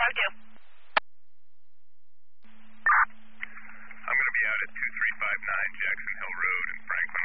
Roger. I'm going to be out at 2359 Jackson Hill Road in Franklin.